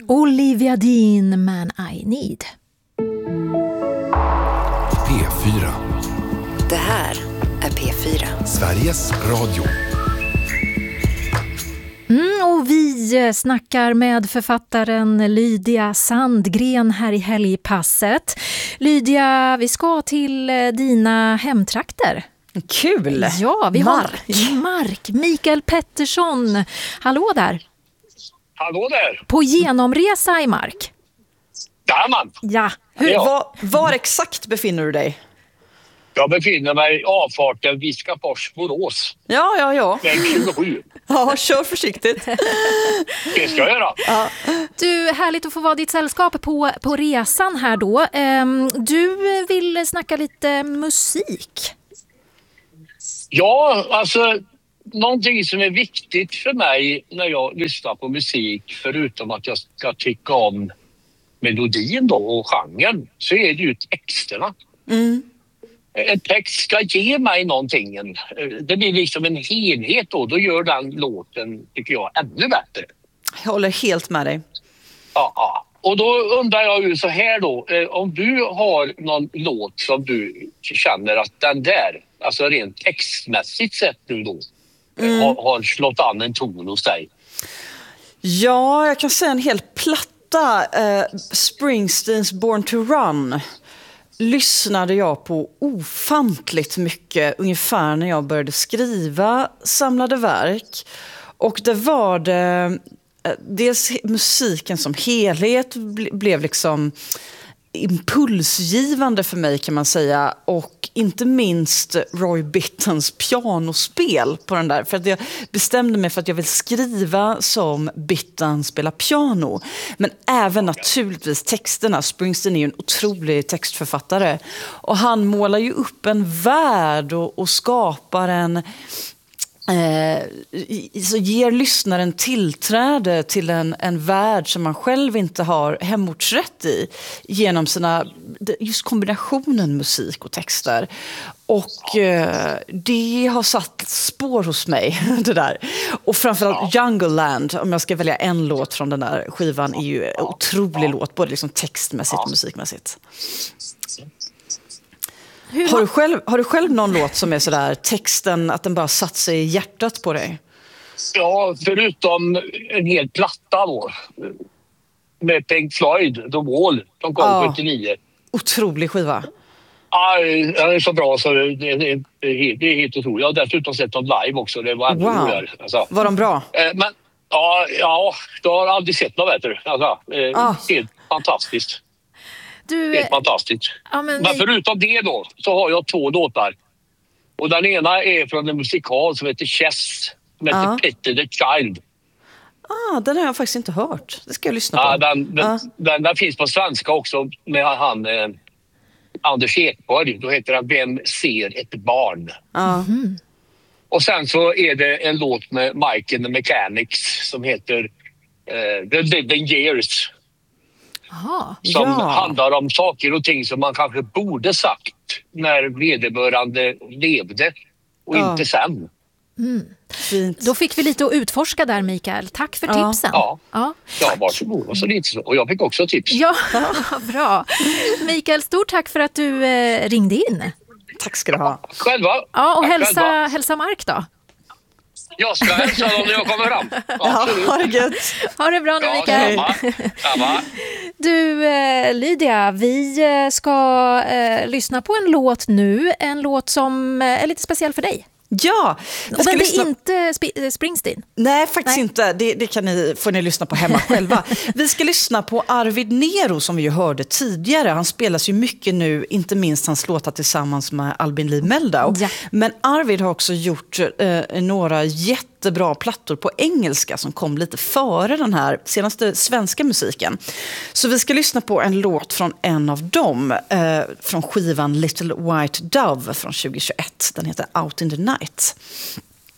Olivia Dean, Man I Need. P4. Det här är P4. Sveriges Radio. Och vi snackar med författaren Lydia Sandgren här i helgpasset. Lydia, vi ska till dina hemtrakter. Kul! Ja, vi har Mark. Mikael Pettersson. Hallå där. Hallå där. På genomresa i Mark. Jajamän. Ja. Var exakt befinner du dig? Jag befinner mig i avfarten Viskafors-Borås. Ja. Väg 27. Ja, kör försiktigt. Det ska jag göra. Ja. Du, härligt att få vara ditt sällskap på resan här då. Du vill snacka lite musik. Ja, alltså någonting som är viktigt för mig när jag lyssnar på musik, förutom att jag ska tycka om melodin då och genren, så är det ju texterna. En text ska ge mig någonting. Det blir liksom en helhet då gör den låten, tycker jag, ännu bättre. Jag håller helt med dig. Ja. Och då undrar jag ju så här då, om du har någon låt som du känner att den där, alltså rent textmässigt sett nu då, har slått an en ton hos dig. Ja, jag kan säga en hel platta. Springsteens Born to Run lyssnade jag på ofantligt mycket ungefär när jag började skriva samlade verk. Och det var dels musiken som helhet blev liksom impulsgivande för mig, kan man säga, och inte minst Roy Bittens pianospel på den där, för att jag bestämde mig för att jag vill skriva som Bitten spelar piano, men även naturligtvis texterna. Springsteen är ju en otrolig textförfattare och han målar ju upp en värld och skapar så ger lyssnaren tillträde till en värld som man själv inte har hemortsrätt i genom just kombinationen musik och texter. Och det har satt spår hos mig, det där. Och framförallt Jungle Land, om jag ska välja en låt från den där skivan, är ju en otrolig låt, både liksom textmässigt och musikmässigt. Har du själv någon låt som är sådär texten att den bara satt sig i hjärtat på dig? Ja, förutom en hel platta då med Pink Floyd, The Wall, som kom 79. Otrolig skiva. Ja, den är så bra så det är helt otroligt. Jag har dessutom sett dem live också. Det var ändå roligare. Alltså. Var de bra? Men ja, jag har aldrig sett något bättre. Alltså, helt fantastiskt. Helt fantastiskt. Ja, men förutom det då så har jag 2 låtar. Och den ena är från en musikal som heter Chess, som heter Peter the Child. Den har jag faktiskt inte hört. Det ska jag lyssna på. Den finns på svenska också med han Anders Ekborg. Då heter den Vem ser ett barn? Och sen så är det en låt med Mike and the Mechanics som heter The Living Years. Som handlar om saker och ting som man kanske borde sagt när vederbörande levde och inte sen. Fint. Då fick vi lite att utforska där, Mikael. Tack för tipsen. Ja, varsågod. Och så lite. Och jag fick också tips. Ja, bra. Mikael, stort tack för att du ringde in. Tack ska du ha. Själva. Ja, och hälsa Mark då. Jag ska hälsa dem när jag kommer fram. Ha det gött. Ha det bra nu, Mikael. Samma. Du, Lydia, vi ska lyssna på en låt nu. En låt som är lite speciell för dig. Ja, men det är inte Springsteen. Nej, faktiskt inte. Det får ni lyssna på hemma själva. Vi ska lyssna på Arvid Nero som vi ju hörde tidigare. Han spelas ju mycket nu, inte minst hans låtar tillsammans med Albin Lee Meldau. Ja. Men Arvid har också gjort några jättebra plattor på engelska som kom lite före den här senaste svenska musiken. Så vi ska lyssna på en låt från en av dem, från skivan Little White Dove från 2021. Den heter Out in the Night.